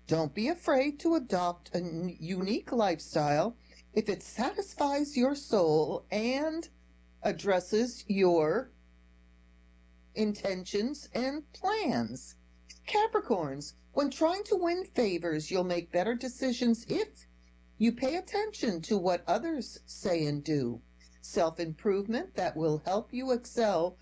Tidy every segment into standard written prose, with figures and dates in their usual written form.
Don't be afraid to adopt a unique lifestyle if it satisfies your soul and addresses your intentions and plans. Capricorns, when trying to win favors, you'll make better decisions if you pay attention to what others say and do. Self improvement that will help you excel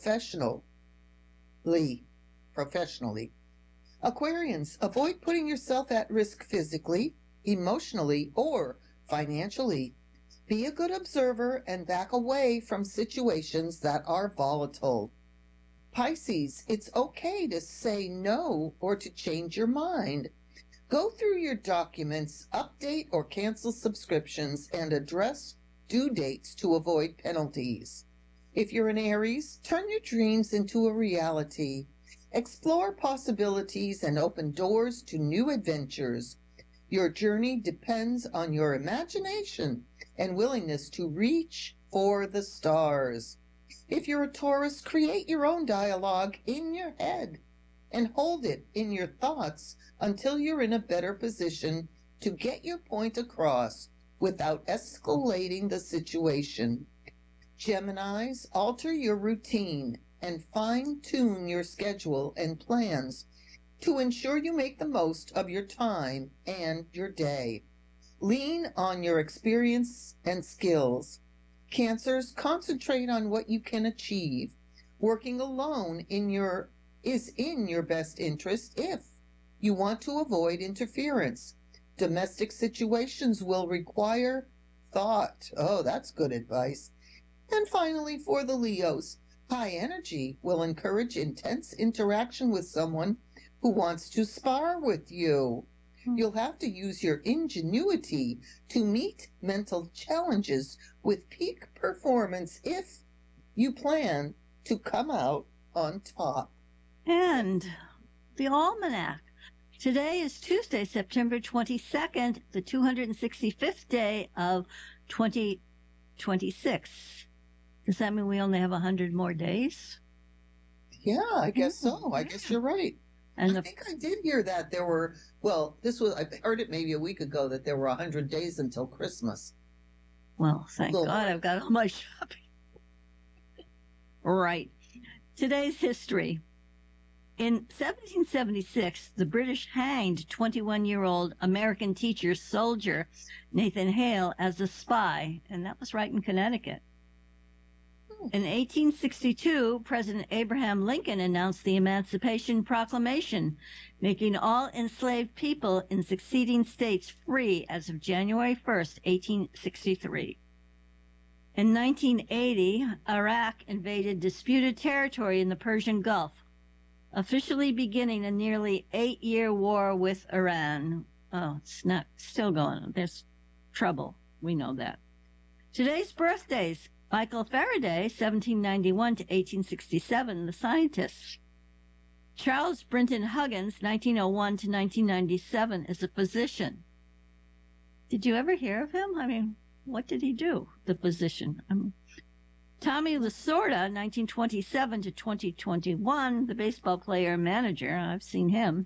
professionally. Aquarians, avoid putting yourself at risk physically, emotionally, or financially. Be a good observer and back away from situations that are volatile. Pisces, it's okay to say no or to change your mind. Go through your documents, update or cancel subscriptions, and address due dates to avoid penalties. If you're an Aries, turn your dreams into a reality. Explore possibilities and open doors to new adventures. Your journey depends on your imagination and willingness to reach for the stars. If you're a Taurus, create your own dialogue in your head and hold it in your thoughts until you're in a better position to get your point across without escalating the situation. Geminis, alter your routine and fine-tune your schedule and plans to ensure you make the most of your time and your day. Lean on your experience and skills. Cancers, concentrate on what you can achieve. Working alone is in your best interest if you want to avoid interference. Domestic situations will require thought. Oh, that's good advice. And finally, for the Leos, high energy will encourage intense interaction with someone who wants to spar with you. You'll have to use your ingenuity to meet mental challenges with peak performance if you plan to come out on top. And the almanac. Today is Tuesday, September 22nd, the 265th day of 2026. Does that mean we only have 100 more days? Yeah, I guess so. I guess you're right. And I think I did hear that there were, I heard it maybe a week ago that there were 100 days until Christmas. Well, thank God I've got all my shopping. Right. Today's history. In 1776, the British hanged 21-year-old American teacher soldier Nathan Hale as a spy, and that was right in Connecticut. In 1862, President Abraham Lincoln announced the Emancipation Proclamation, making all enslaved people in succeeding states free as of January 1st, 1863. In 1980, Iraq invaded disputed territory in the Persian Gulf, officially beginning a nearly 8-year war with Iran. Oh, it's not still going on. There's trouble. We know that. Today's birthdays. Michael Faraday, 1791 to 1867, the scientist. Charles Brinton Huggins, 1901 to 1997, is a physician. Did you ever hear of him? I mean, what did he do, the physician? Tommy Lasorda, 1927 to 2021, the baseball player and manager. I've seen him.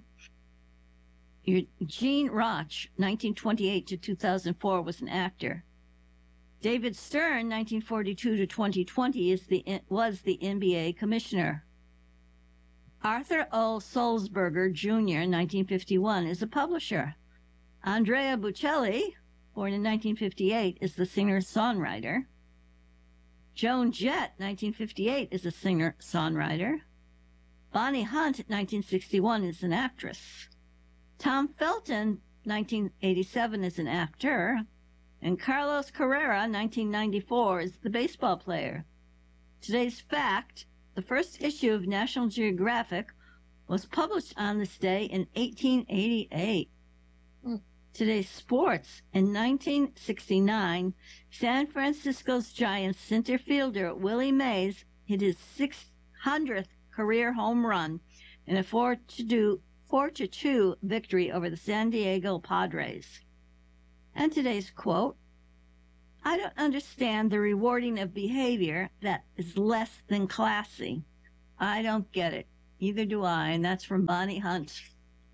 Gene Roch, 1928 to 2004, was an actor. David Stern, 1942 to 2020, was the NBA commissioner. Arthur O. Sulzberger, Jr., 1951, is a publisher. Andrea Bocelli, born in 1958, is the singer-songwriter. Joan Jett, 1958, is a singer-songwriter. Bonnie Hunt, 1961, is an actress. Tom Felton, 1987, is an actor. And Carlos Carrera, 1994, is the baseball player. Today's fact, the first issue of National Geographic was published on this day in 1888. Today's sports, in 1969, San Francisco's Giants center fielder Willie Mays hit his 600th career home run in a 4-2 victory over the San Diego Padres. And today's quote, I don't understand the rewarding of behavior that is less than classy. I don't get it. Either do I. And that's from Bonnie Hunt.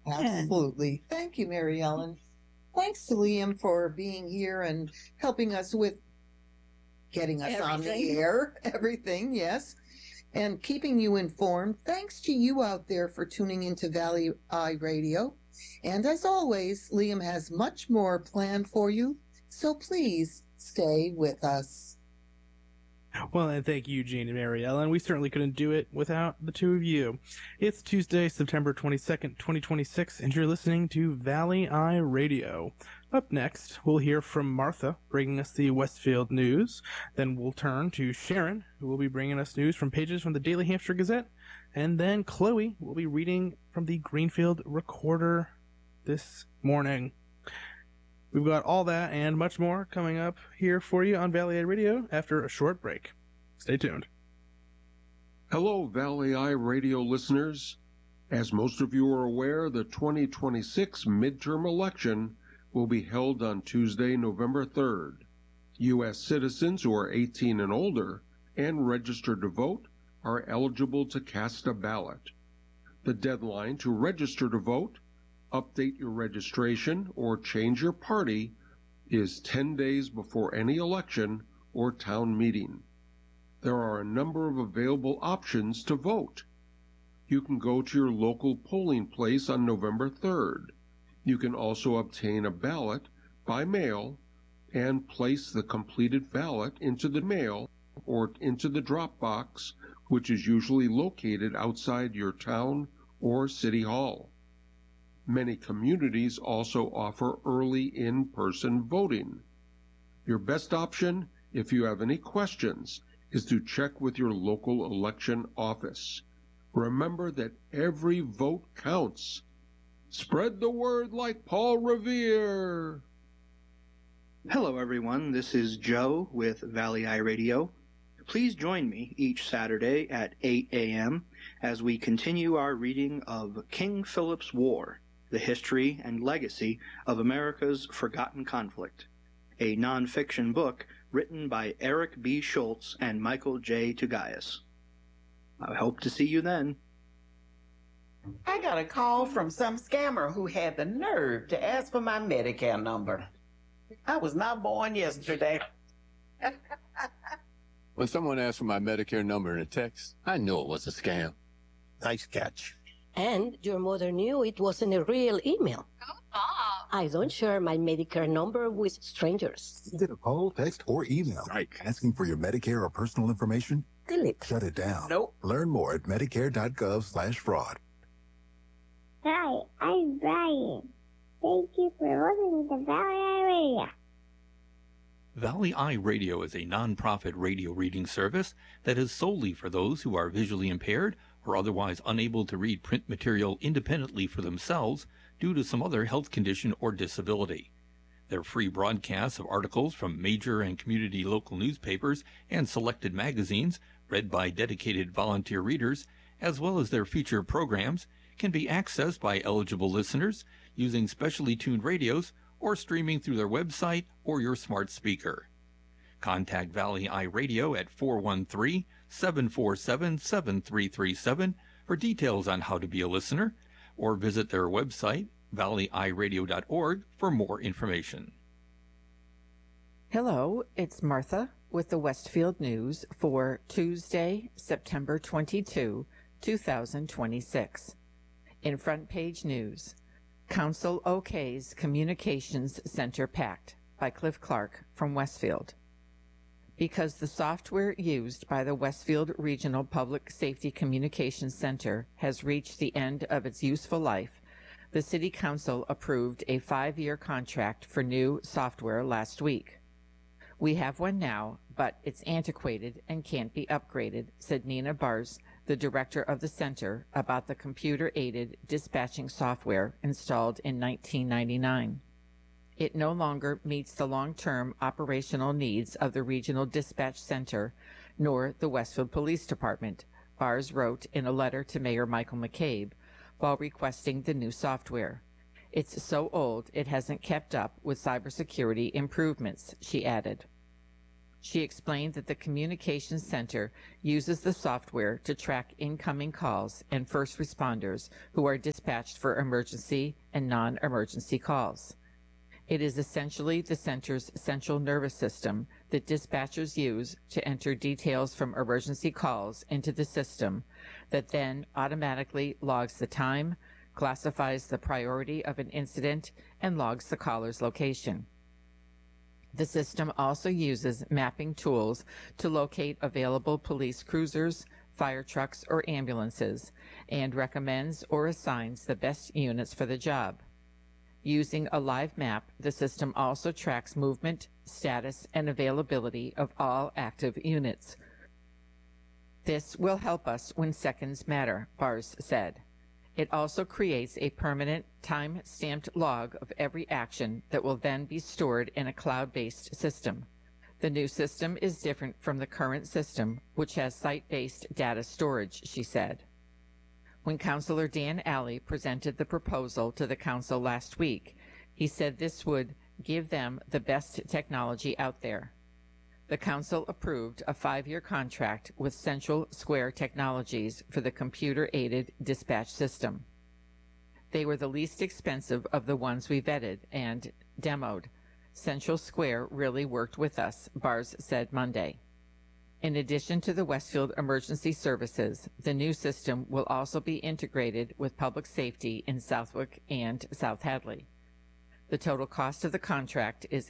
Absolutely. Thank you, Mary Ellen. Thanks to Liam for being here and helping us with getting us on the air. Everything, yes. And keeping you informed. Thanks to you out there for tuning into Valley Eye Radio. And as always, Liam has much more planned for you. So please stay with us. Well, and thank you, Eugene and Mary Ellen. We certainly couldn't do it without the two of you. It's Tuesday, September 22nd, 2026, and you're listening to Valley Eye Radio. Up next, we'll hear from Martha, bringing us the Westfield news. Then we'll turn to Sharon, who will be bringing us news from pages from the Daily Hampshire Gazette. And then Chloe will be reading from the Greenfield Recorder this morning. We've got all that and much more coming up here for you on Valley Eye Radio after a short break. Stay tuned. Hello, Valley Eye Radio listeners. As most of you are aware, the 2026 midterm election will be held on Tuesday, November 3rd. U.S. citizens who are 18 and older and registered to vote are eligible to cast a ballot. The deadline to register to vote, update your registration, or change your party is 10 days before any election or town meeting. There are a number of available options to vote. You can go to your local polling place on November 3rd. You can also obtain a ballot by mail and place the completed ballot into the mail or into the drop box, which is usually located outside your town or city hall. Many communities also offer early in-person voting. Your best option, if you have any questions, is to check with your local election office. Remember that every vote counts. Spread the word like Paul Revere. Hello, everyone. This is Joe with Valley Eye Radio. Please join me each Saturday at 8 a.m. as we continue our reading of King Philip's War, the History and Legacy of America's Forgotten Conflict, a nonfiction book written by Eric B. Schultz and Michael J. Tugayas. I hope to see you then. I got a call from some scammer who had the nerve to ask for my Medicare number. I was not born yesterday. When someone asked for my Medicare number in a text, I knew it was a scam. Nice catch. And your mother knew it wasn't a real email. Oh, Bob. I don't share my Medicare number with strangers. Did a call, text, or email asking for your Medicare or personal information? Delete. Shut it down. Nope. Learn more at medicare.gov/fraud. Hi, I'm Brian. Thank you for listening to Valley Eye Radio. Valley Eye Radio is a non-profit radio reading service that is solely for those who are visually impaired or otherwise unable to read print material independently for themselves due to some other health condition or disability. Their free broadcasts of articles from major and community local newspapers and selected magazines, read by dedicated volunteer readers, as well as their feature programs, can be accessed by eligible listeners using specially tuned radios or streaming through their website or your smart speaker. Contact Valley Eye Radio at 413-747-7337 for details on how to be a listener, or visit their website, valleyeyeradio.org, for more information. Hello, it's Martha with the Westfield News for Tuesday, September 22, 2026. In front page news, Council OK's Communications Center Pact by Cliff Clark from Westfield. Because the software used by the Westfield Regional Public Safety Communications Center has reached the end of its useful life, the City Council approved a 5-year contract for new software last week. We have one now, but it's antiquated and can't be upgraded, said Nina Bars, the director of the center, about the computer-aided dispatching software installed in 1999. It no longer meets the long-term operational needs of the Regional Dispatch Center nor the Westfield Police Department, Bars wrote in a letter to Mayor Michael McCabe while requesting the new software. It's so old it hasn't kept up with cybersecurity improvements, she added. She explained that the Communications Center uses the software to track incoming calls and first responders who are dispatched for emergency and non-emergency calls. It is essentially the center's central nervous system that dispatchers use to enter details from emergency calls into the system that then automatically logs the time, classifies the priority of an incident, and logs the caller's location. The system also uses mapping tools to locate available police cruisers, fire trucks, or ambulances, and recommends or assigns the best units for the job. Using a live map, the system also tracks movement, status, and availability of all active units. This will help us when seconds matter, Bars said. It also creates a permanent, time-stamped log of every action that will then be stored in a cloud-based system. The new system is different from the current system, which has site-based data storage, she said. When Councilor Dan Alley presented the proposal to the council last week, he said this would give them the best technology out there. The council approved a 5-year contract with Central Square Technologies for the computer-aided dispatch system. They were the least expensive of the ones we vetted and demoed. Central Square really worked with us, Bars said Monday. In addition to the Westfield Emergency Services, the new system will also be integrated with public safety in Southwick and South Hadley. The total cost of the contract is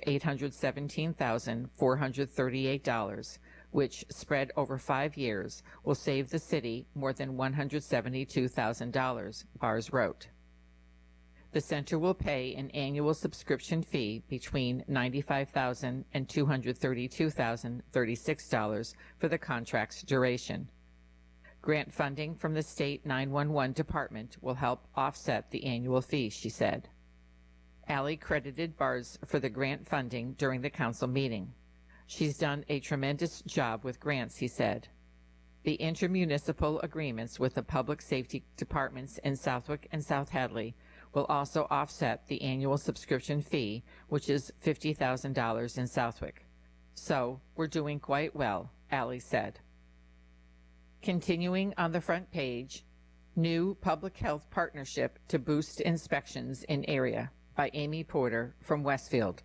$817,438, which, spread over 5 years, will save the city more than $172,000, Bars wrote. The center will pay an annual subscription fee between $95,000 and $232,036 for the contract's duration. Grant funding from the state 911 department will help offset the annual fee, she said. Alley credited Bars for the grant funding during the council meeting. She's done a tremendous job with grants, he said. The intermunicipal agreements with the public safety departments in Southwick and South Hadley will also offset the annual subscription fee, which is $50,000 in Southwick. So, we're doing quite well, Alley said. Continuing on the front page, new public health partnership to boost inspections in area by Amy Porter from Westfield.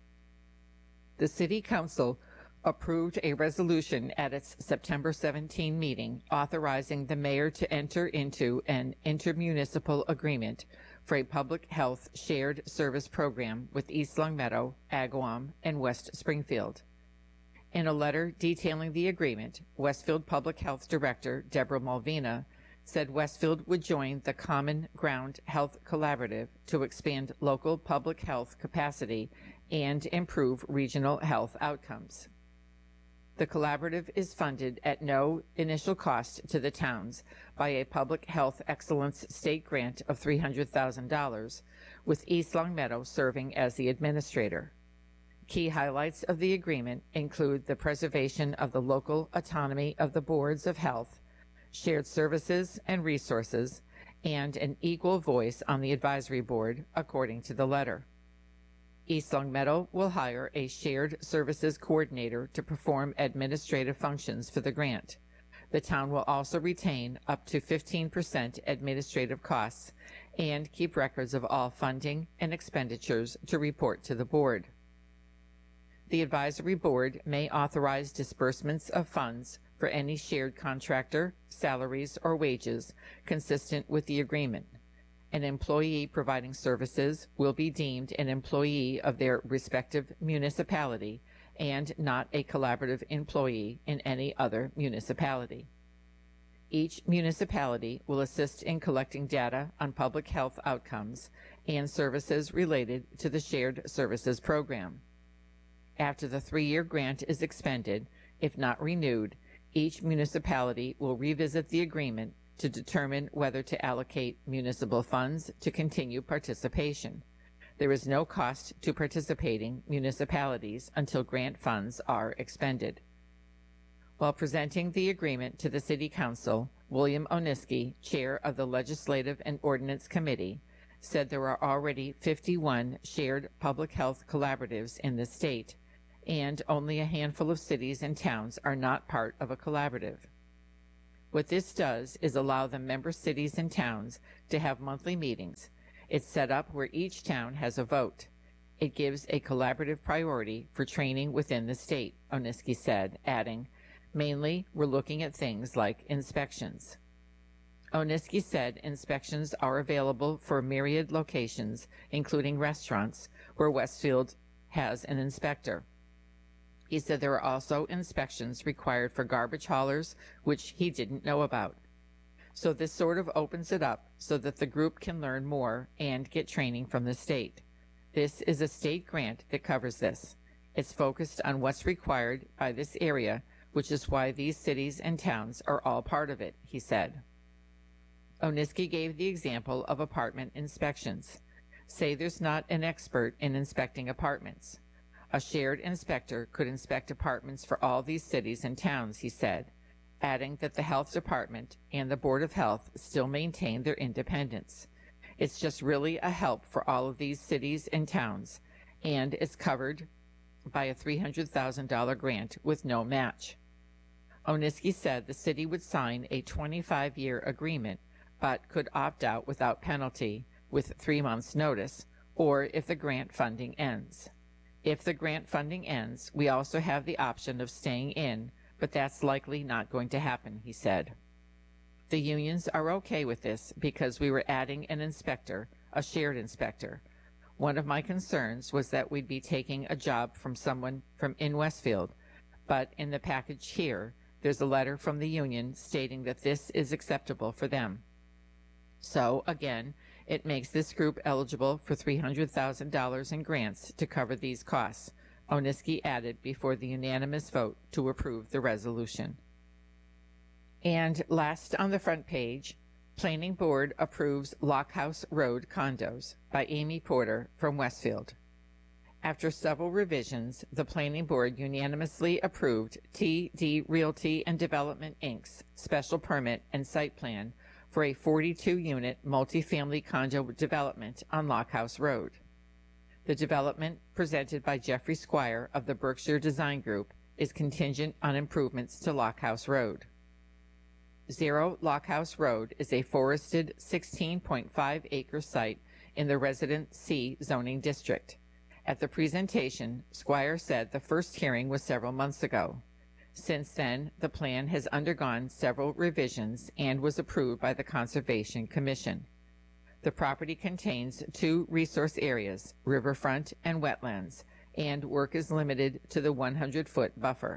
The City Council approved a resolution at its September 17 meeting authorizing the mayor to enter into an intermunicipal agreement for a public health shared service program with East Longmeadow, Agawam, and West Springfield. In a letter detailing the agreement, Westfield Public Health Director Deborah Malvina said Westfield would join the Common Ground Health Collaborative to expand local public health capacity and improve regional health outcomes. The collaborative is funded at no initial cost to the towns by a Public Health Excellence State Grant of $300,000, with East Longmeadow serving as the administrator. Key highlights of the agreement include the preservation of the local autonomy of the boards of health, shared services and resources, and an equal voice on the advisory board, according to the letter. East Longmeadow will hire a shared services coordinator to perform administrative functions for the grant. The town will also retain up to 15% administrative costs and keep records of all funding and expenditures to report to the board. The advisory board may authorize disbursements of funds for any shared contractor, salaries, or wages consistent with the agreement. An employee providing services will be deemed an employee of their respective municipality and not a collaborative employee in any other municipality. Each municipality will assist in collecting data on public health outcomes and services related to the shared services program. After the 3-year grant is expended, if not renewed, each municipality will revisit the agreement to determine whether to allocate municipal funds to continue participation. There is no cost to participating municipalities until grant funds are expended. While presenting the agreement to the City Council, William Oniski, chair of the Legislative and Ordinance Committee, said there are already 51 shared public health collaboratives in the state, and only a handful of cities and towns are not part of a collaborative. What this does is allow the member cities and towns to have monthly meetings. It's set up where each town has a vote. It gives a collaborative priority for training within the state, Oniski said, adding, mainly we're looking at things like inspections. Oniski said inspections are available for myriad locations, including restaurants, where Westfield has an inspector. He said there are also inspections required for garbage haulers, which he didn't know about. So this sort of opens it up so that the group can learn more and get training from the state. This is a state grant that covers this. It's focused on what's required by this area, which is why these cities and towns are all part of it, he said. Oniski gave the example of apartment inspections. Say there's not an expert in inspecting apartments. A shared inspector could inspect apartments for all these cities and towns, he said, adding that the health department and the Board of Health still maintain their independence. It's just really a help for all of these cities and towns, and it's covered by a $300,000 grant with no match. Oniski said the city would sign a 25-year agreement, but could opt out without penalty with 3 months' notice, or if the grant funding ends. If the grant funding ends, we also have the option of staying in, but that's likely not going to happen, he said. The unions are okay with this because we were adding an inspector, a shared inspector. One of my concerns was that we'd be taking a job from someone from in Westfield, but in the package here, there's a letter from the union stating that this is acceptable for them. So, again, it makes this group eligible for $300,000 in grants to cover these costs, Oniski added before the unanimous vote to approve the resolution. And last on the front page, Planning Board approves Lockhouse Road condos by Amy Porter from Westfield. After several revisions, the Planning Board unanimously approved TD Realty and Development, Inc.'s special permit and site plan for a 42-unit multifamily condo development on Lockhouse Road. The development, presented by Jeffrey Squire of the Berkshire Design Group, is contingent on improvements to Lockhouse Road. Zero Lockhouse Road is a forested 16.5-acre site in the Resident C zoning district. At the presentation, Squire said the first hearing was several months ago. Since then, the plan has undergone several revisions and was approved by the Conservation Commission. The property contains 2 resource areas, riverfront and wetlands, and work is limited to the 100-foot buffer.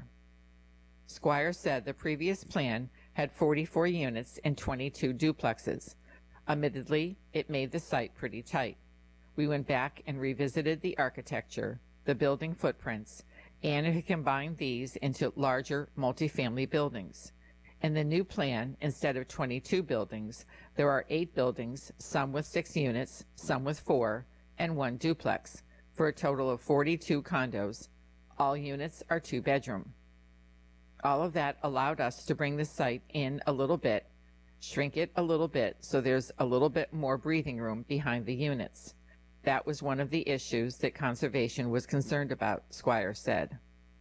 Squire said the previous plan had 44 units and 22 duplexes. Admittedly, it made the site pretty tight. We went back and revisited the architecture, the building footprints, and have combined these into larger multifamily buildings. In the new plan, instead of 22 buildings, there are 8 buildings, some with 6 units, some with 4, and 1 duplex, for a total of 42 condos. All units are 2-bedroom. All of that allowed us to bring the site in a little bit, shrink it a little bit so there's a little bit more breathing room behind the units. That was one of the issues that Conservation was concerned about, Squire said.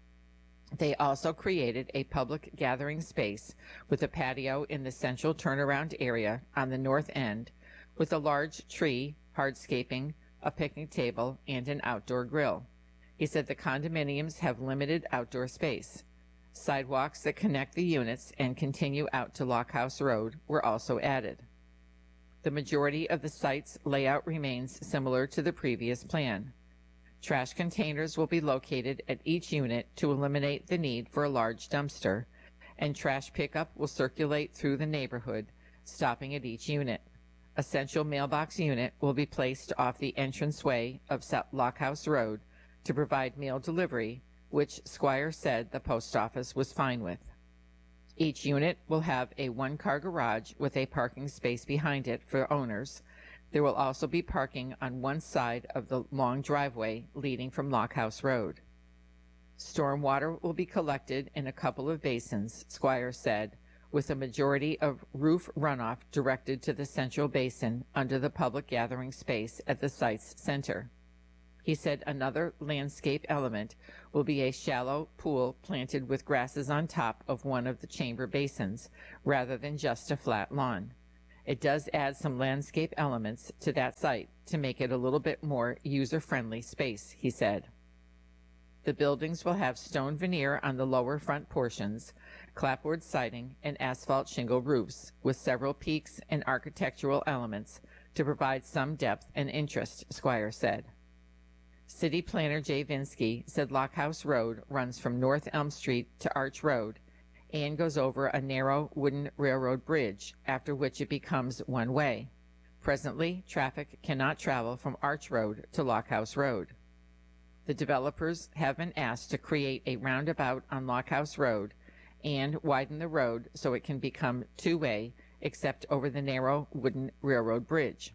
They also created a public gathering space with a patio in the central turnaround area on the north end with a large tree, hardscaping, a picnic table, and an outdoor grill. He said the condominiums have limited outdoor space. Sidewalks that connect the units and continue out to Lockhouse Road were also added. The majority of the site's layout remains similar to the previous plan. Trash containers will be located at each unit to eliminate the need for a large dumpster, and trash pickup will circulate through the neighborhood, stopping at each unit. A central mailbox unit will be placed off the entranceway of Lockhouse Road to provide mail delivery, which Squire said the post office was fine with. Each unit will have a 1-car garage with a parking space behind it for owners. There will also be parking on one side of the long driveway leading from Lockhouse Road. Stormwater will be collected in a couple of basins, Squire said, with a majority of roof runoff directed to the central basin under the public gathering space at the site's center. He said another landscape element will be a shallow pool planted with grasses on top of one of the chamber basins, rather than just a flat lawn. It does add some landscape elements to that site to make it a little bit more user-friendly space, he said. The buildings will have stone veneer on the lower front portions, clapboard siding, and asphalt shingle roofs, with several peaks and architectural elements to provide some depth and interest, Squire said. City Planner Jay Vinsky said Lockhouse Road runs from North Elm Street to Arch Road and goes over a narrow wooden railroad bridge, after which it becomes one-way. Presently, traffic cannot travel from Arch Road to Lockhouse Road. The developers have been asked to create a roundabout on Lockhouse Road and widen the road so it can become two-way, except over the narrow wooden railroad bridge.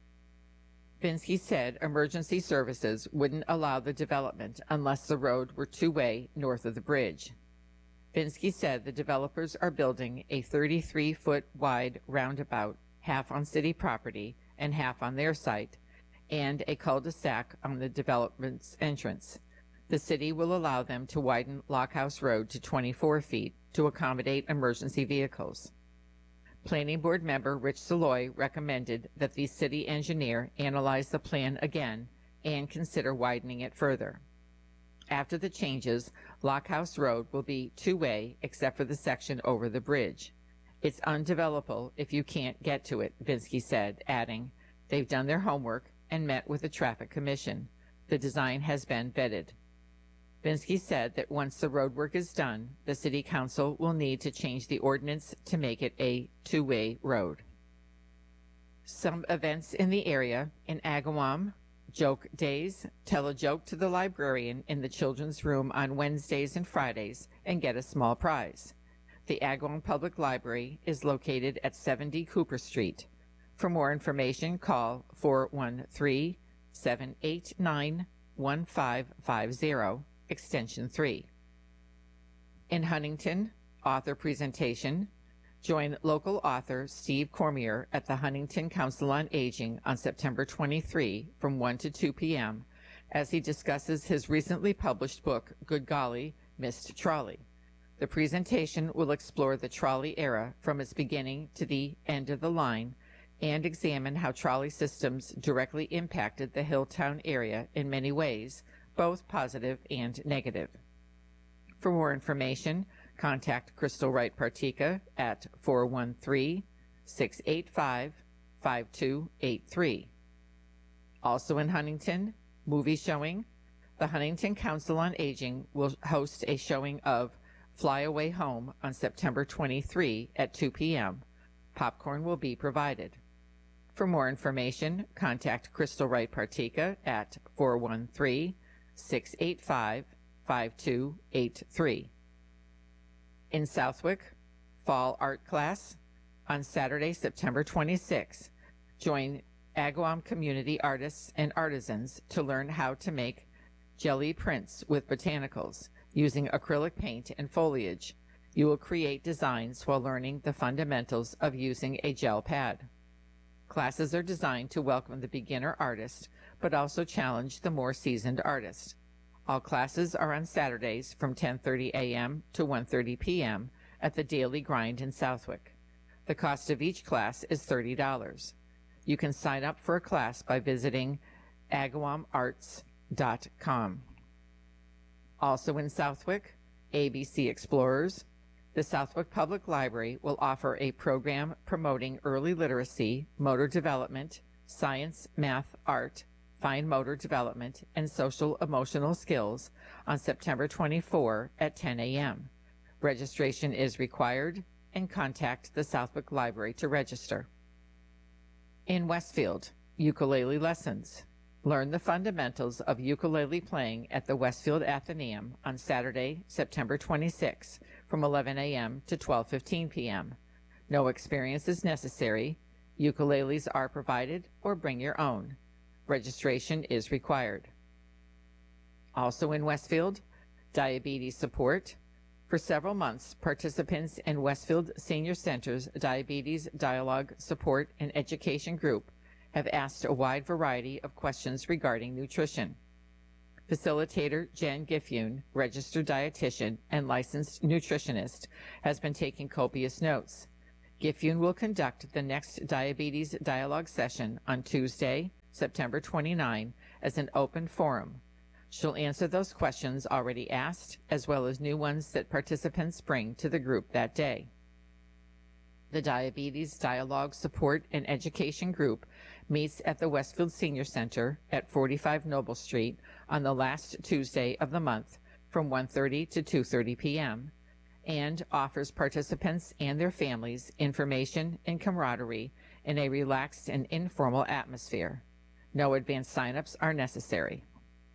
Vinsky said emergency services wouldn't allow the development unless the road were two-way north of the bridge. Vinsky said the developers are building a 33-foot wide roundabout, half on city property and half on their site, and a cul-de-sac on the development's entrance. The city will allow them to widen Lockhouse Road to 24 feet to accommodate emergency vehicles. Planning Board member Rich Saloy recommended that the city engineer analyze the plan again and consider widening it further. After the changes, Lockhouse Road will be two-way except for the section over the bridge. It's undevelopable if you can't get to it, Vinsky said, adding, they've done their homework and met with the Traffic Commission. The design has been vetted. Vinsky said that once the roadwork is done, the City Council will need to change the ordinance to make it a two-way road. Some events in the area: in Agawam, Joke Days. Tell a joke to the librarian in the children's room on Wednesdays and Fridays and get a small prize. The Agawam Public Library is located at 70 Cooper Street. For more information, call 413-789-1550, extension 3. In Huntington, author presentation. Join local author Steve Cormier at the Huntington Council on Aging on September 23 from 1 to 2 p.m. as he discusses his recently published book, Good Golly, Missed Trolley. The presentation will explore the trolley era from its beginning to the end of the line and examine how trolley systems directly impacted the Hilltown area in many ways, both positive and negative. For more information, contact Crystal Wright Partika at 413-685-5283. Also in Huntington, movie showing. The Huntington Council on Aging will host a showing of Fly Away Home on September 23 at 2 p.m. Popcorn will be provided. For more information, contact Crystal Wright Partika at 413-685-5283. In Southwick, Fall Art Class on Saturday, September 26. Join Agawam community artists and artisans to learn how to make jelly prints with botanicals using acrylic paint and foliage. You will create designs while learning the fundamentals of using a gel pad. Classes are designed to welcome the beginner artist, but also challenge the more seasoned artist. All classes are on Saturdays from 10:30 a.m. to 1:30 p.m. at the Daily Grind in Southwick. The cost of each class is $30. You can sign up for a class by visiting agawamarts.com. Also in Southwick, ABC Explorers. The Southwick Public Library will offer a program promoting early literacy, motor development, science, math, art, fine motor development, and social emotional skills on September 24 at 10 a.m. Registration is required, and contact the Southwick Library to register. In Westfield, ukulele lessons. Learn the fundamentals of ukulele playing at the Westfield Athenaeum on Saturday, September 26, from 11 a.m. to 12:15 p.m. No experience is necessary. Ukuleles are provided, or bring your own. Registration is required. Also in Westfield, diabetes support. For several months, participants in Westfield Senior Center's Diabetes Dialogue Support and Education Group have asked a wide variety of questions regarding nutrition. Facilitator Jen Giffune, registered dietitian and licensed nutritionist, has been taking copious notes. Giffune will conduct the next Diabetes Dialogue session on Tuesday, September 29, as an open forum. She'll answer those questions already asked, as well as new ones that participants bring to the group that day. The Diabetes Dialogue Support and Education Group meets at the Westfield Senior Center at 45 Noble Street on the last Tuesday of the month from 1:30 to 2:30 p.m. and offers participants and their families information and camaraderie in a relaxed and informal atmosphere. No advanced signups are necessary.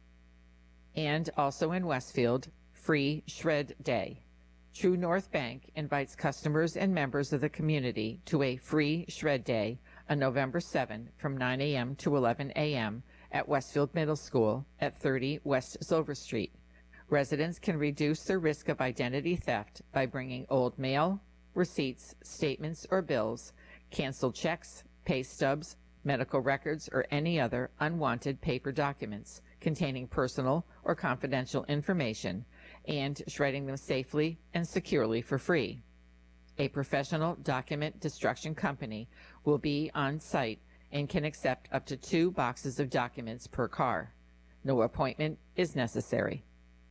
And also in Westfield, Free Shred Day. True North Bank invites customers and members of the community to a free shred day on November 7 from 9 a.m. to 11 a.m. at Westfield Middle School at 30 West Silver Street. Residents can reduce their risk of identity theft by bringing old mail, receipts, statements or bills, canceled checks, pay stubs, medical records, or any other unwanted paper documents containing personal or confidential information, and shredding them safely and securely for free. A professional document destruction company will be on site and can accept up to 2 boxes of documents per car. No appointment is necessary.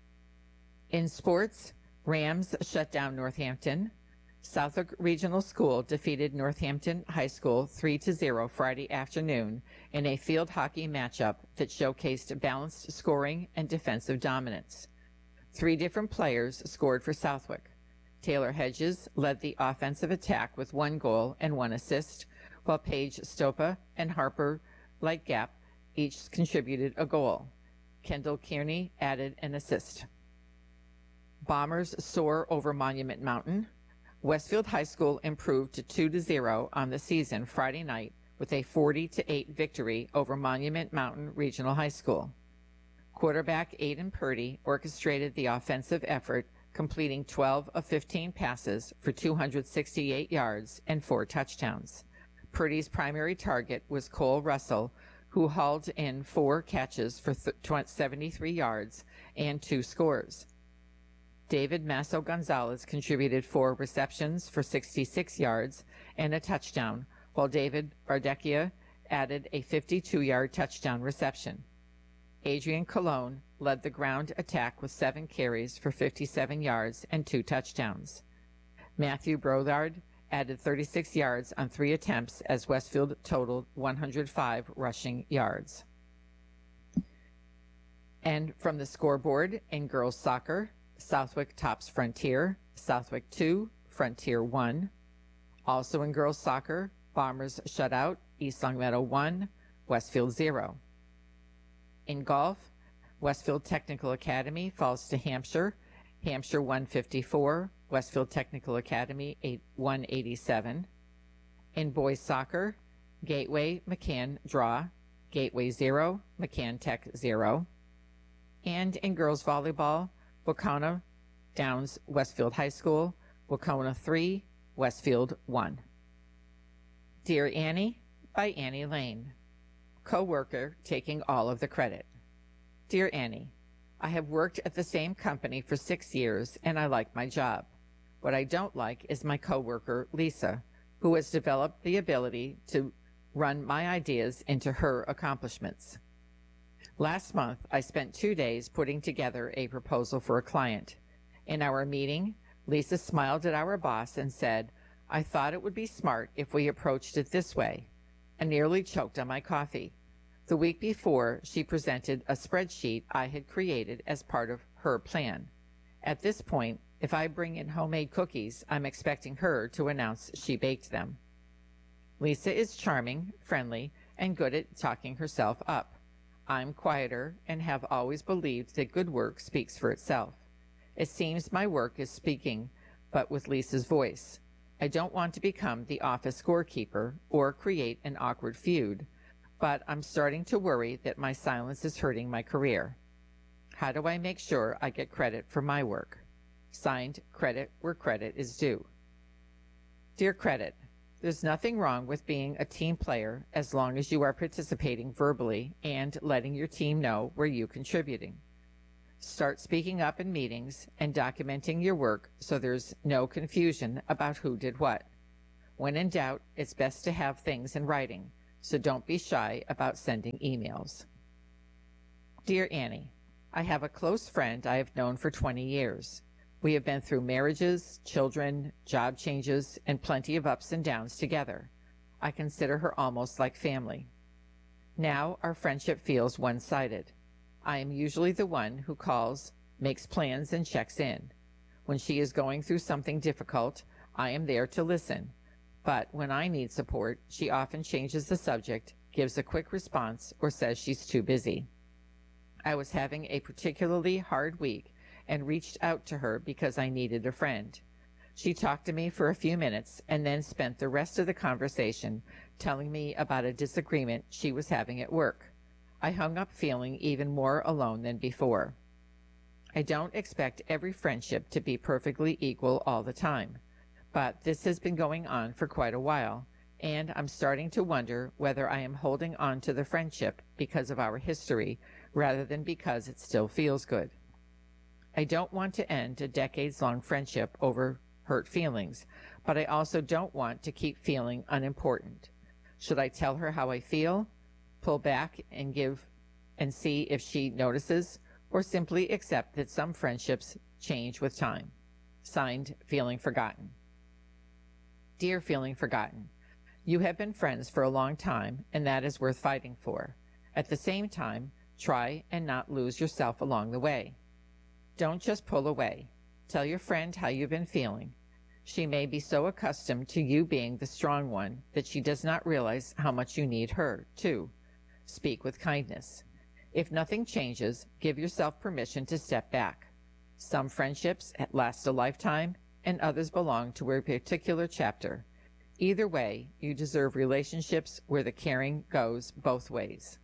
In sports, Rams shut down Northampton. Southwick Regional School defeated Northampton High School 3-0 Friday afternoon in a field hockey matchup that showcased balanced scoring and defensive dominance. 3 different players scored for Southwick. Taylor Hedges led the offensive attack with 1 goal and 1 assist, while Paige Stopa and Harper Lightgap each contributed a goal. Kendall Kearney added an assist. Bombers soar over Monument Mountain. Westfield High School improved to 2-0 on the season Friday night with a 40-8 victory over Monument Mountain Regional High School. Quarterback Aiden Purdy orchestrated the offensive effort, completing 12 of 15 passes for 268 yards and 4 touchdowns. Purdy's primary target was Cole Russell, who hauled in 4 catches for 73 yards and 2 scores. David Masso Gonzalez contributed 4 receptions for 66 yards and a touchdown, while David Bardecchia added a 52-yard touchdown reception. Adrian Colon led the ground attack with 7 carries for 57 yards and 2 touchdowns. Matthew Brothard added 36 yards on 3 attempts as Westfield totaled 105 rushing yards. And from the scoreboard in girls soccer, Southwick tops Frontier, Southwick 2, Frontier 1. Also in girls soccer, Bombers shut out East Longmeadow 1, Westfield 0. In golf, Westfield Technical Academy falls to Hampshire, Hampshire 154, Westfield Technical Academy 187. In boys soccer, Gateway McCann draw, Gateway 0, McCann Tech 0. And in girls volleyball, Wauconah Downs Westfield High School, Wauconah 3, Westfield 1. Dear Annie, by Annie Lane. Co-worker taking all of the credit. Dear Annie, I have worked at the same company for 6 years and I like my job. What I don't like is my co-worker, Lisa, who has developed the ability to run my ideas into her accomplishments. Last month, I spent 2 days putting together a proposal for a client. In our meeting, Lisa smiled at our boss and said, I thought it would be smart if we approached it this way. I nearly choked on my coffee. The week before, she presented a spreadsheet I had created as part of her plan. At this point, if I bring in homemade cookies, I'm expecting her to announce she baked them. Lisa is charming, friendly, and good at talking herself up. I'm quieter and have always believed that good work speaks for itself. It seems my work is speaking, but with Lisa's voice. I don't want to become the office scorekeeper or create an awkward feud, but I'm starting to worry that my silence is hurting my career. How do I make sure I get credit for my work? Signed, Credit Where Credit is Due. Dear Credit, there's nothing wrong with being a team player as long as you are participating verbally and letting your team know where you're contributing. Start speaking up in meetings and documenting your work so there's no confusion about who did what. When in doubt, it's best to have things in writing, so don't be shy about sending emails. Dear Annie, I have a close friend I have known for 20 years. We have been through marriages, children, job changes, and plenty of ups and downs together. I consider her almost like family. Now our friendship feels one-sided. I am usually the one who calls, makes plans, and checks in. When she is going through something difficult, I am there to listen. But when I need support, she often changes the subject, gives a quick response, or says she's too busy. I was having a particularly hard week and reached out to her because I needed a friend. She talked to me for a few minutes and then spent the rest of the conversation telling me about a disagreement she was having at work. I hung up feeling even more alone than before. I don't expect every friendship to be perfectly equal all the time, but this has been going on for quite a while, and I'm starting to wonder whether I am holding on to the friendship because of our history rather than because it still feels good. I don't want to end a decades-long friendship over hurt feelings, but I also don't want to keep feeling unimportant. Should I tell her how I feel, pull back and see if she notices, or simply accept that some friendships change with time? Signed, Feeling Forgotten. Dear Feeling Forgotten, you have been friends for a long time, and that is worth fighting for. At the same time, try and not lose yourself along the way. Don't just pull away. Tell your friend how you've been feeling. She may be so accustomed to you being the strong one that she does not realize how much you need her, too. Speak with kindness. If nothing changes, give yourself permission to step back. Some friendships last a lifetime, and others belong to a particular chapter. Either way, you deserve relationships where the caring goes both ways.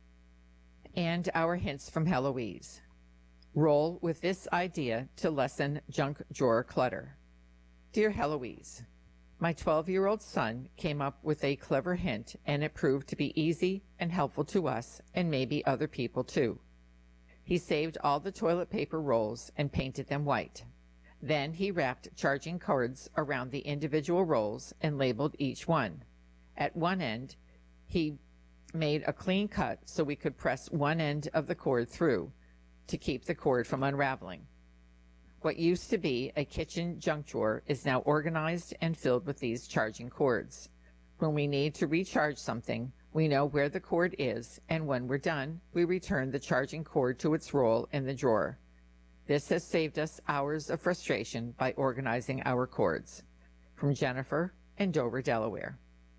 And our hints from Heloise. Roll with this idea to lessen junk drawer clutter. Dear Heloise, my 12-year-old son came up with a clever hint, and it proved to be easy and helpful to us and maybe other people too. He saved all the toilet paper rolls and painted them white. Then he wrapped charging cords around the individual rolls and labeled each one. At one end, he made a clean cut so we could press one end of the cord through to keep the cord from unraveling. What used to be a kitchen junk drawer is now organized and filled with these charging cords. When we need to recharge something, we know where the cord is, and when we're done, we return the charging cord to its roll in the drawer. This has saved us hours of frustration by organizing our cords. From Jennifer in Dover, Delaware.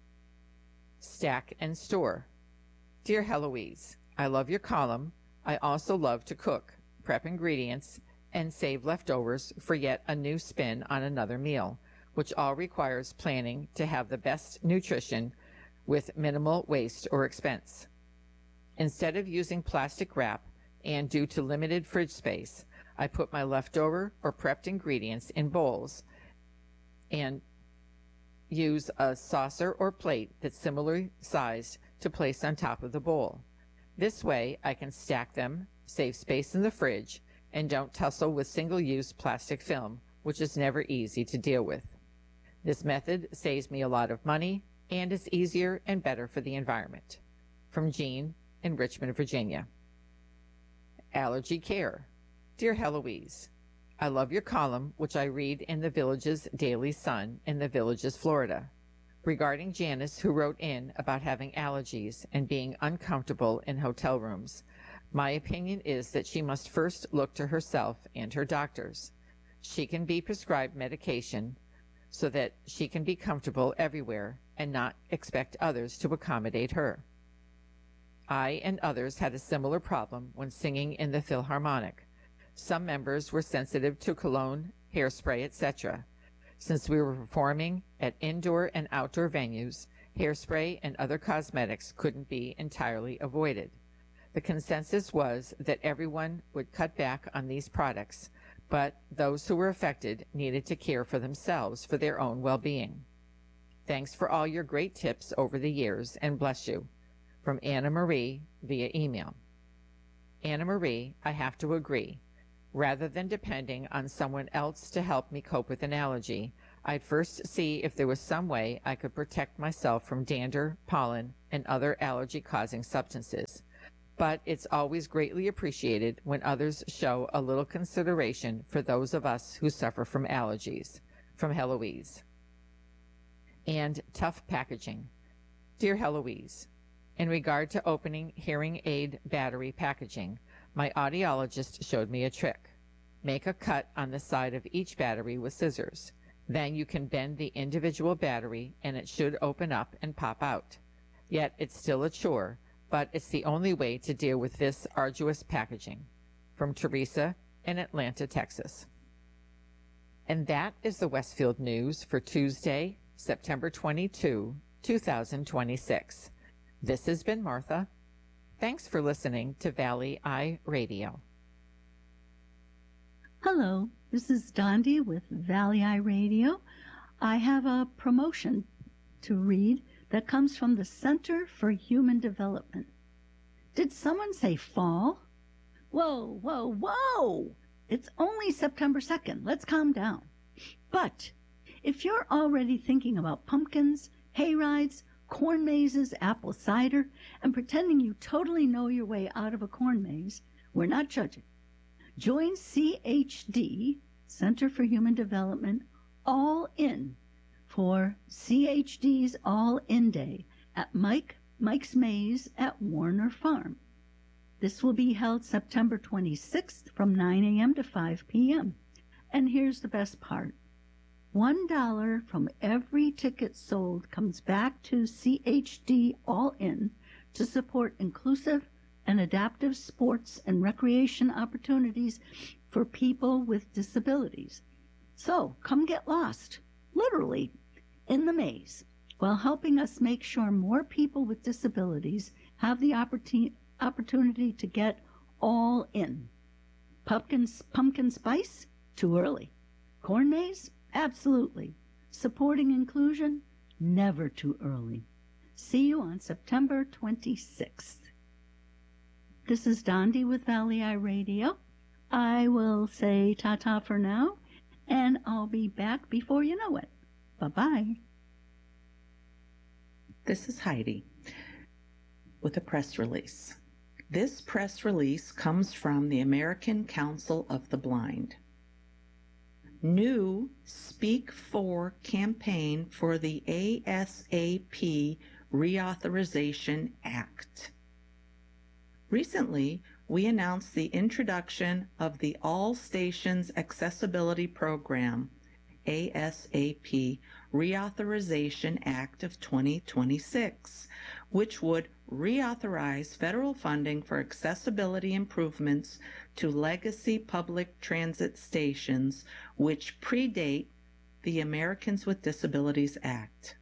Stack and store. Dear Heloise, I love your column. I also love to cook, prep ingredients, and save leftovers for yet a new spin on another meal, which all requires planning to have the best nutrition with minimal waste or expense. Instead of using plastic wrap, and due to limited fridge space, I put my leftover or prepped ingredients in bowls and use a saucer or plate that's similarly sized to place on top of the bowl. This way, I can stack them, save space in the fridge, and don't tussle with single-use plastic film, which is never easy to deal with. This method saves me a lot of money and is easier and better for the environment. From Jean in Richmond, Virginia. Allergy care. Dear Heloise, I love your column, which I read in the Village's Daily Sun in the Villages, Florida. Regarding Janice, who wrote in about having allergies and being uncomfortable in hotel rooms, my opinion is that she must first look to herself and her doctors. She can be prescribed medication so that she can be comfortable everywhere and not expect others to accommodate her. I and others had a similar problem when singing in the Philharmonic. Some members were sensitive to cologne, hairspray, etc. Since we were performing at indoor and outdoor venues, hairspray and other cosmetics couldn't be entirely avoided. The consensus was that everyone would cut back on these products, but those who were affected needed to care for themselves for their own well-being. Thanks for all your great tips over the years, and bless you. From Anna Marie via email. Anna Marie, I have to agree. Rather than depending on someone else to help me cope with an allergy, I'd first see if there was some way I could protect myself from dander, pollen, and other allergy-causing substances. But it's always greatly appreciated when others show a little consideration for those of us who suffer from allergies. From Heloise. And tough packaging. Dear Heloise, in regard to opening hearing aid battery packaging, my audiologist showed me a trick. Make a cut on the side of each battery with scissors. Then you can bend the individual battery and it should open up and pop out. Yet it's still a chore, but it's the only way to deal with this arduous packaging. From Teresa in Atlanta, Texas. And that is the Westfield News for Tuesday, September 22, 2026. This has been Martha. Thanks for listening to Valley Eye Radio. Hello, this is Dondi with Valley Eye Radio. I have a promotion to read that comes from the Center for Human Development. Did someone say fall? Whoa, whoa, whoa! It's only September 2nd. Let's calm down. But if you're already thinking about pumpkins, hay rides, corn mazes, apple cider, and pretending you totally know your way out of a corn maze, we're not judging. Join CHD, Center for Human Development, All In for CHD's All In Day at Mike's Maze at Warner Farm. This will be held September 26th from 9 a.m. to 5 p.m. And here's the best part. $1 from every ticket sold comes back to CHD All In to support inclusive and adaptive sports and recreation opportunities for people with disabilities. So come get lost, literally, in the maze, while helping us make sure more people with disabilities have the opportunity to get all in. Pumpkin spice? Too early. Corn maze? Absolutely. Supporting inclusion? Never too early. See you on September 26th. This is Dondi with Valley Eye Radio. I will say ta-ta for now, and I'll be back before you know it. Bye-bye. This is Heidi with a press release. This press release comes from the American Council of the Blind. New Speak For campaign for the ASAP Reauthorization Act. Recently, we announced the introduction of the All Stations Accessibility Program, ASAP Reauthorization Act of 2026, which would reauthorize federal funding for accessibility improvements to legacy public transit stations which predate the Americans with Disabilities Act.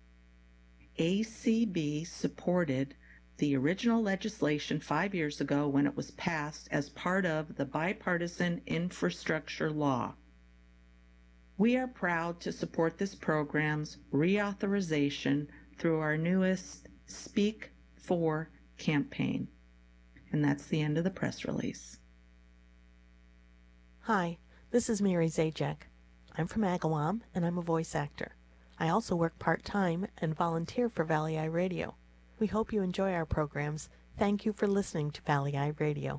ACB supported the original legislation 5 years ago when it was passed as part of the bipartisan infrastructure law. We are proud to support this program's reauthorization through our newest Speak For campaign. And that's the end of the press release. Hi, this is Mary Zajac. I'm from Agawam, and I'm a voice actor. I also work part-time and volunteer for Valley Eye Radio. We hope you enjoy our programs. Thank you for listening to Valley Eye Radio.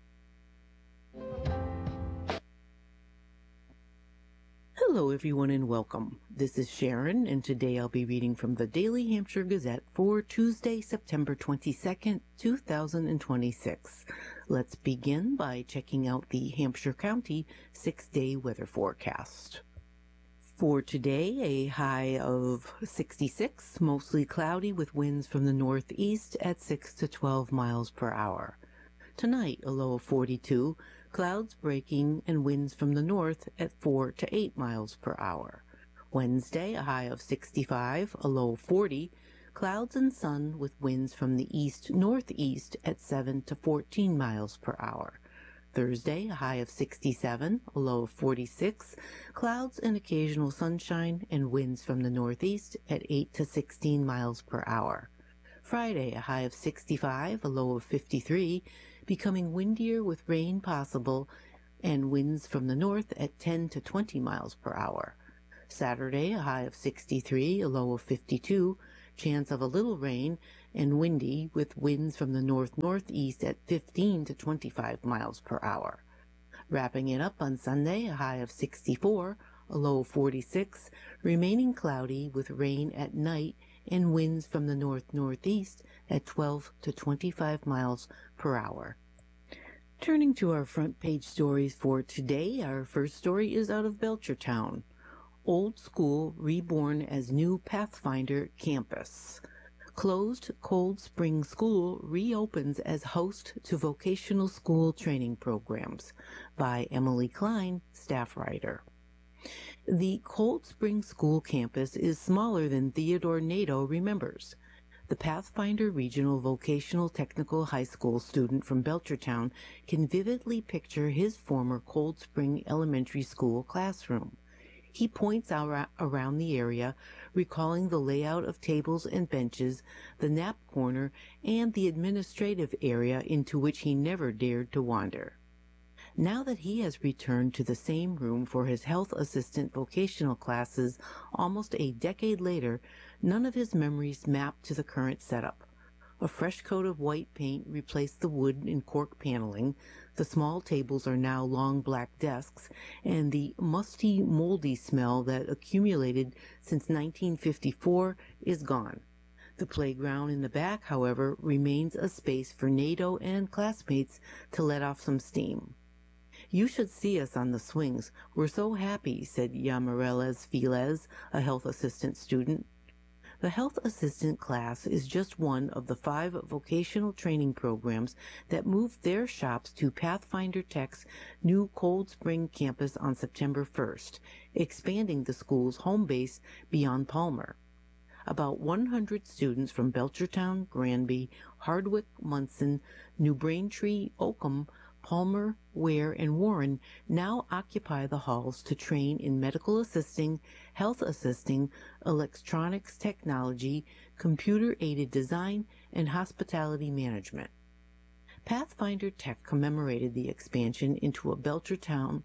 Hello everyone and welcome. This is Sharon, and today I'll be reading from the Daily Hampshire Gazette for Tuesday, September 22nd, 2026. Let's begin by checking out the Hampshire County 6-day weather forecast. For today, a high of 66, mostly cloudy with winds from the northeast at 6 to 12 miles per hour. Tonight, a low of 42, clouds breaking and winds from the north at 4 to 8 miles per hour. Wednesday, a high of 65, a low of 40, clouds and sun with winds from the east-northeast at 7 to 14 miles per hour. Thursday, a high of 67, a low of 46, clouds and occasional sunshine and winds from the northeast at 8 to 16 miles per hour. Friday, a high of 65, a low of 53, becoming windier with rain possible and winds from the north at 10 to 20 miles per hour. Saturday, a high of 63, a low of 52, chance of a little rain and windy with winds from the north-northeast at 15 to 25 miles per hour. Wrapping it up on Sunday, a high of 64, a low of 46, remaining cloudy with rain at night and winds from the north-northeast at 12 to 25 miles per hour. Turning to our front page stories for today, our first story is out of Belchertown. Old School reborn as new Pathfinder campus. Closed Cold Spring School reopens as host to vocational school training programs, by Emily Klein, staff writer. The Cold Spring School campus is smaller than Theodore Nadeau remembers. The Pathfinder Regional Vocational Technical High School student from Belchertown can vividly picture his former Cold Spring Elementary School classroom. He points out around the area, recalling the layout of tables and benches, the nap corner, and the administrative area into which he never dared to wander. Now that he has returned to the same room for his health assistant vocational classes almost a decade later, none of his memories map to the current setup. A fresh coat of white paint replaced the wood and cork paneling, the small tables are now long black desks, and the musty, moldy smell that accumulated since 1954 is gone. The playground in the back, however, remains a space for Nadeau and classmates to let off some steam. "You should see us on the swings. We're so happy," said Yamareles Filez, a health assistant student. The health assistant class is just one of the 5 vocational training programs that moved their shops to Pathfinder Tech's new Cold Spring campus on September 1st, expanding the school's home base beyond Palmer. About 100 students from Belchertown, Granby, Hardwick, Munson, New Braintree, Oakham, Palmer, Ware, and Warren now occupy the halls to train in medical assisting, health assisting, electronics technology, computer-aided design, and hospitality management. Pathfinder Tech commemorated the expansion into Belchertown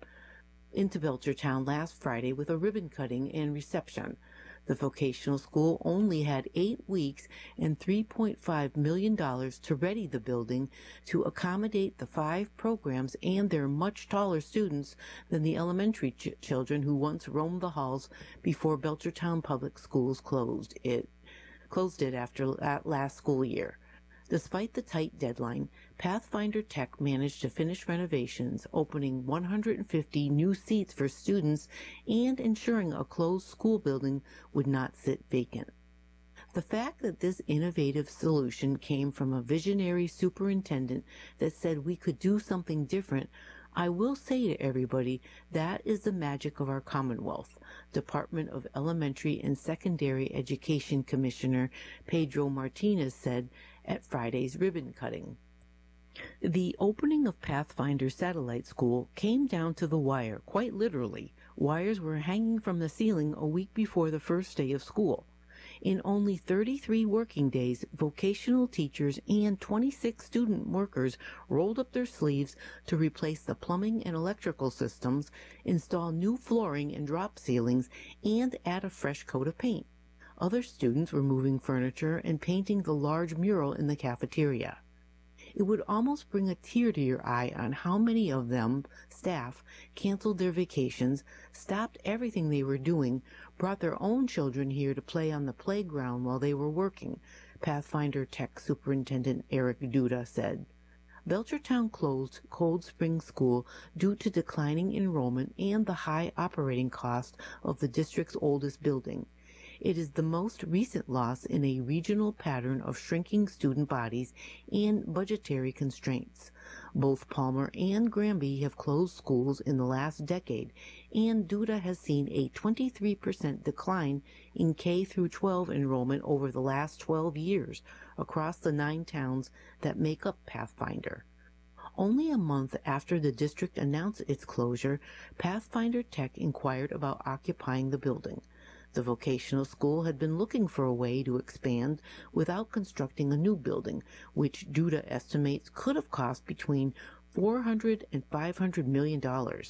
last Friday with a ribbon cutting and reception. The vocational school only had 8 weeks and $3.5 million to ready the building to accommodate the 5 programs and their much taller students than the elementary children who once roamed the halls before Belchertown Public Schools closed it after last school year. Despite the tight deadline, Pathfinder Tech managed to finish renovations, opening 150 new seats for students and ensuring a closed school building would not sit vacant. The fact that this innovative solution came from a visionary superintendent that said we could do something different, I will say to everybody, that is the magic of our Commonwealth, Department of Elementary and Secondary Education Commissioner Pedro Martinez said at Friday's ribbon cutting. The opening of Pathfinder Satellite School came down to the wire, quite literally. Wires were hanging from the ceiling a week before the first day of school. In only 33 working days, vocational teachers and 26 student workers rolled up their sleeves to replace the plumbing and electrical systems, install new flooring and drop ceilings, and add a fresh coat of paint. Other students were moving furniture and painting the large mural in the cafeteria. It would almost bring a tear to your eye on how many of them, staff, canceled their vacations, stopped everything they were doing, brought their own children here to play on the playground while they were working, Pathfinder Tech Superintendent Eric Duda said. Belchertown closed Cold Spring School due to declining enrollment and the high operating cost of the district's oldest building. It is the most recent loss in a regional pattern of shrinking student bodies and budgetary constraints. Both Palmer and Granby have closed schools in the last decade, and Duda has seen a 23% decline in K-12 enrollment over the last 12 years across the 9 towns that make up Pathfinder. Only a month after the district announced its closure, Pathfinder Tech inquired about occupying the building. The vocational school had been looking for a way to expand without constructing a new building, which Duda estimates could have cost between $400 and $500 million.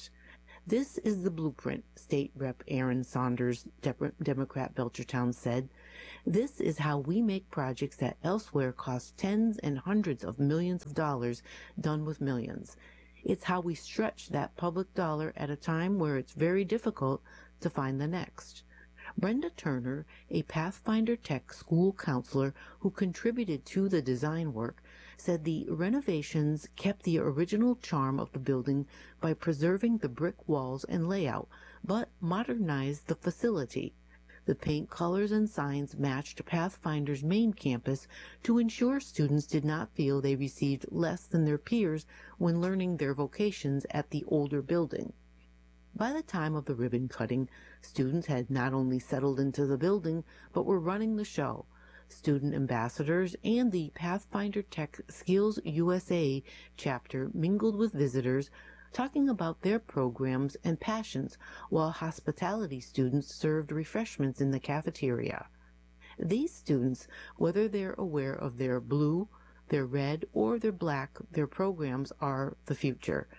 This is the blueprint, State Rep Aaron Saunders, Democrat Belchertown, said. This is how we make projects that elsewhere cost tens and hundreds of millions of dollars done with millions. It's how we stretch that public dollar at a time where it's very difficult to find the next. Brenda Turner, a Pathfinder Tech school counselor who contributed to the design work, said the renovations kept the original charm of the building by preserving the brick walls and layout, but modernized the facility. The paint colors and signs matched Pathfinder's main campus to ensure students did not feel they received less than their peers when learning their vocations at the older building. By the time of the ribbon cutting, students had not only settled into the building, but were running the show. Student ambassadors and the Pathfinder Tech Skills USA chapter mingled with visitors, talking about their programs and passions, while hospitality students served refreshments in the cafeteria. These students, whether they're aware of their blue, their red, or their black, their programs are the future,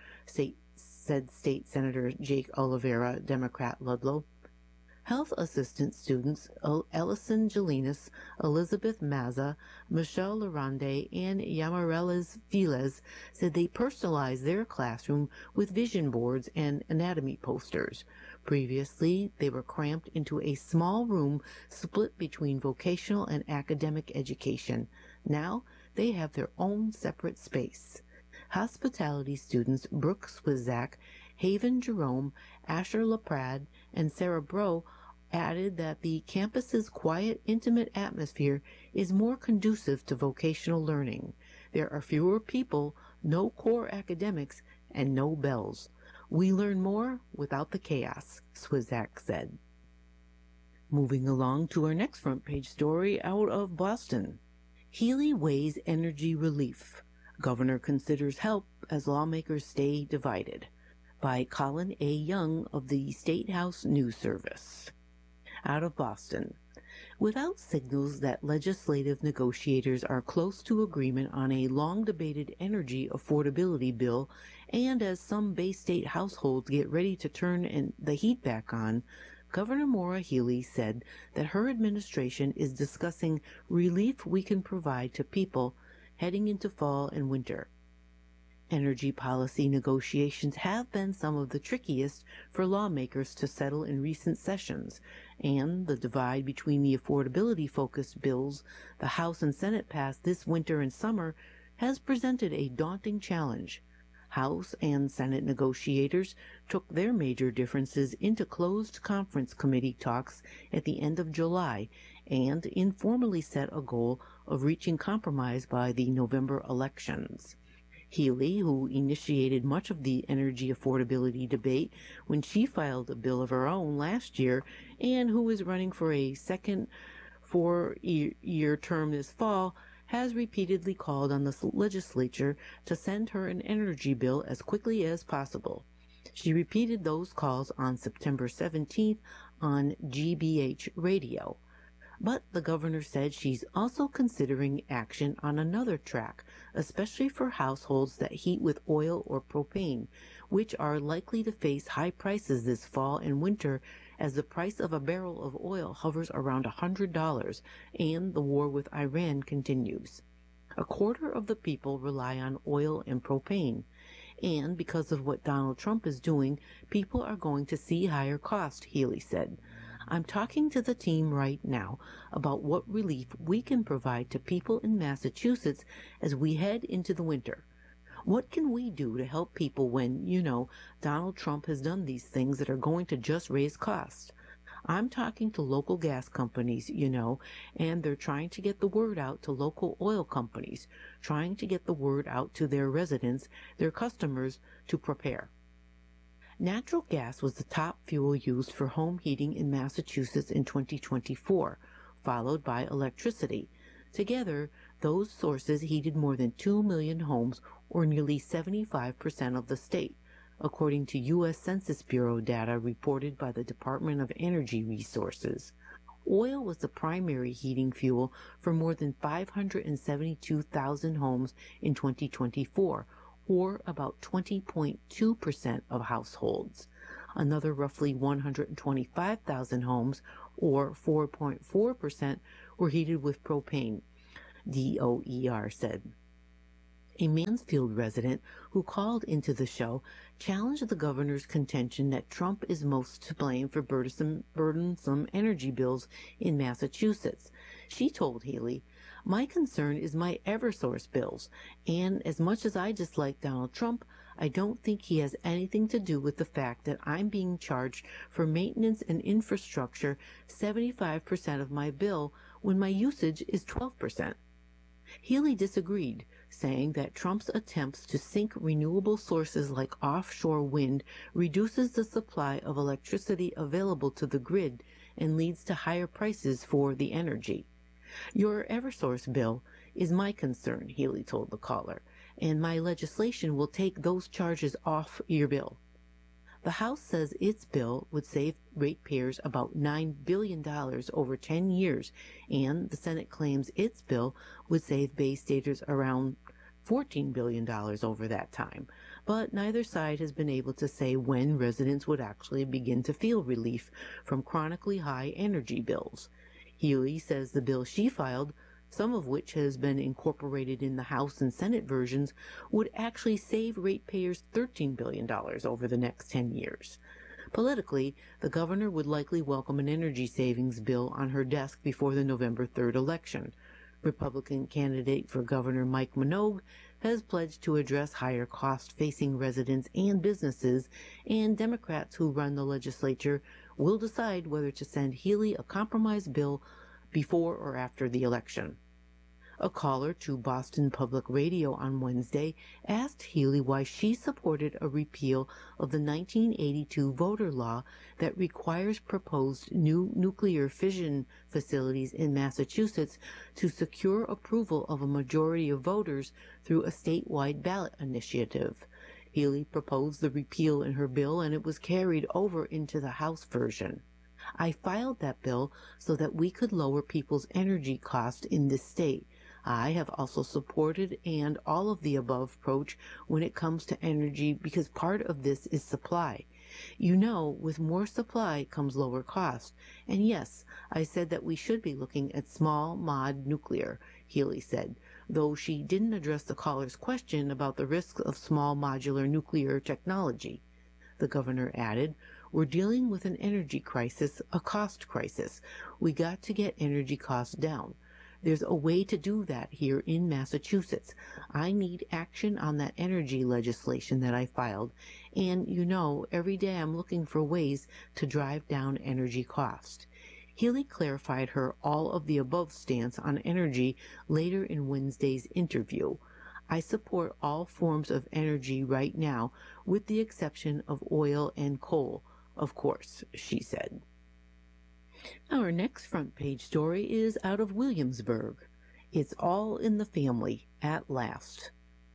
said State Senator Jake Oliveira, Democrat Ludlow. Health assistant students Ellison Jelinas, Elizabeth Mazza, Michelle Larande, and Yamarelis Files said they personalized their classroom with vision boards and anatomy posters. Previously, they were cramped into a small room split between vocational and academic education. Now, they have their own separate space. Hospitality students Brooke Swizak, Haven Jerome, Asher LaPrade, and Sarah Bro added that the campus's quiet, intimate atmosphere is more conducive to vocational learning. There are fewer people, no core academics, and no bells. We learn more without the chaos, Swizak said. Moving along to our next front page story out of Boston. Healy weighs energy relief. Governor considers help as lawmakers stay divided. By Colin A. Young of the State House News Service. Out of Boston. Without signals that legislative negotiators are close to agreement on a long-debated energy affordability bill, and as some Bay State households get ready to turn the heat back on, Governor Maura Healey said that her administration is discussing relief we can provide to people heading into fall and winter. Energy policy negotiations have been some of the trickiest for lawmakers to settle in recent sessions, and the divide between the affordability-focused bills the House and Senate passed this winter and summer has presented a daunting challenge. House and Senate negotiators took their major differences into closed conference committee talks at the end of July and informally set a goal of reaching compromise by the November elections. Healey, who initiated much of the energy affordability debate when she filed a bill of her own last year, and who is running for a second four-year term this fall, has repeatedly called on the legislature to send her an energy bill as quickly as possible. She repeated those calls on September 17th on GBH radio. But the governor said she's also considering action on another track, especially for households that heat with oil or propane, which are likely to face high prices this fall and winter as the price of a barrel of oil hovers around $100 and the war with Iran continues. A quarter of the people rely on oil and propane, and because of what Donald Trump is doing, people are going to see higher costs, Healey said. I'm talking to the team right now about what relief we can provide to people in Massachusetts as we head into the winter. What can we do to help people when, Donald Trump has done these things that are going to just raise costs? I'm talking to local gas companies, and they're trying to get the word out to local oil companies, trying to get the word out to their residents, their customers, to prepare. Natural gas was the top fuel used for home heating in Massachusetts in 2024, followed by electricity. Together, those sources heated more than 2 million homes, or nearly 75% of the state, according to U.S. Census Bureau data reported by the Department of Energy Resources. Oil was the primary heating fuel for more than 572,000 homes in 2024, or about 20.2% of households. Another roughly 125,000 homes, or 4.4%, were heated with propane, DOER said. A Mansfield resident who called into the show challenged the governor's contention that Trump is most to blame for burdensome energy bills in Massachusetts. She told Healy, "My concern is my Eversource bills, and as much as I dislike Donald Trump, I don't think he has anything to do with the fact that I'm being charged for maintenance and infrastructure 75% of my bill when my usage is 12%. Healy disagreed, saying that Trump's attempts to sink renewable sources like offshore wind reduces the supply of electricity available to the grid and leads to higher prices for the energy. Your Eversource bill is my concern," Healy told the caller, "and my legislation will take those charges off your bill." The House says its bill would save ratepayers about $9 billion over 10 years, and the Senate claims its bill would save Bay Staters around $14 billion over that time. But neither side has been able to say when residents would actually begin to feel relief from chronically high energy bills. Healy says the bill she filed, some of which has been incorporated in the House and Senate versions, would actually save ratepayers $13 billion over the next 10 years. Politically, the governor would likely welcome an energy savings bill on her desk before the November 3rd election. Republican candidate for Governor Mike Minogue has pledged to address higher costs facing residents and businesses, and Democrats who run the legislature will decide whether to send Healy a compromise bill before or after the election. A caller to Boston Public Radio on Wednesday asked Healy why she supported a repeal of the 1982 voter law that requires proposed new nuclear fission facilities in Massachusetts to secure approval of a majority of voters through a statewide ballot initiative. Healy proposed the repeal in her bill, and it was carried over into the House version. "I filed that bill so that we could lower people's energy costs in this state. I have also supported and all of the above approach when it comes to energy because part of this is supply. You know, with more supply comes lower cost. And yes, I said that we should be looking at small mod nuclear," Healy said, though she didn't address the caller's question about the risks of small modular nuclear technology. The governor added, "We're dealing with an energy crisis, a cost crisis. We got to get energy costs down. There's a way to do that here in Massachusetts. I need action on that energy legislation that I filed, and you know, every day I'm looking for ways to drive down energy cost." Healy clarified her all of the above stance on energy later in Wednesday's interview. "I support all forms of energy right now, with the exception of oil and coal, of course," she said. Our next front page story is out of Williamsburg. It's all in the family at last.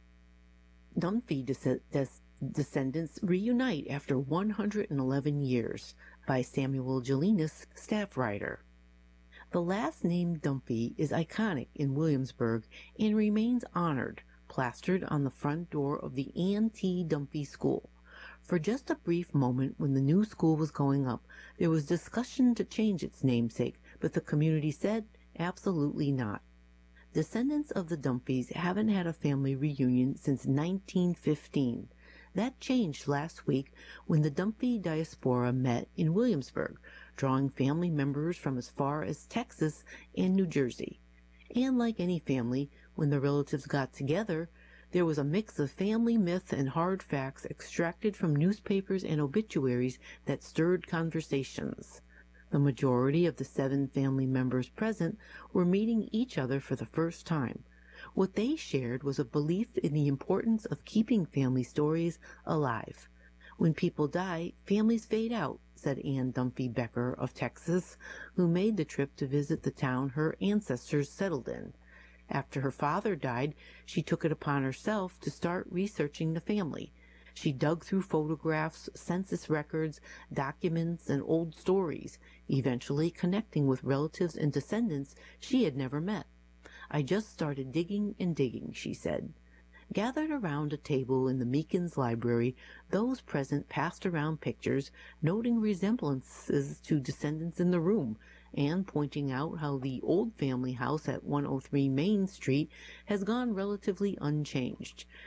Dunphy descendants reunite after 111 years, by Samuel Gelinas, staff writer. The last name Dunphy is iconic in Williamsburg and remains honored, plastered on the front door of the Ann T. Dunphy School. For just a brief moment when the new school was going up, there was discussion to change its namesake, but the community said absolutely not. Descendants of the Dunphys haven't had a family reunion since 1915. That changed last week when the Dunphy diaspora met in Williamsburg, drawing family members from as far as Texas and New Jersey. And like any family, when the relatives got together, there was a mix of family myth and hard facts extracted from newspapers and obituaries that stirred conversations. The majority of the 7 family members present were meeting each other for the first time. What they shared was a belief in the importance of keeping family stories alive. "When people die, families fade out," said Ann Dunphy Becker of Texas, who made the trip to visit the town her ancestors settled in. After her father died, she took it upon herself to start researching the family. She dug through photographs, census records, documents, and old stories, eventually connecting with relatives and descendants she had never met. "I just started digging and digging," she said. Gathered around a table in the Meekins Library, those present passed around pictures, noting resemblances to descendants in the room, and pointing out how the old family house at 103 Main Street has gone relatively unchanged.